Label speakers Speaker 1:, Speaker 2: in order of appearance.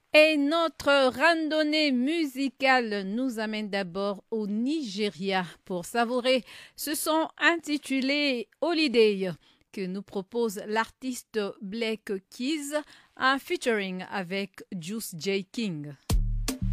Speaker 1: Et notre randonnée musicale nous amène d'abord au Nigeria pour savourer ce son intitulé Holiday que nous propose l'artiste Blake Keys en featuring avec Juice J. King.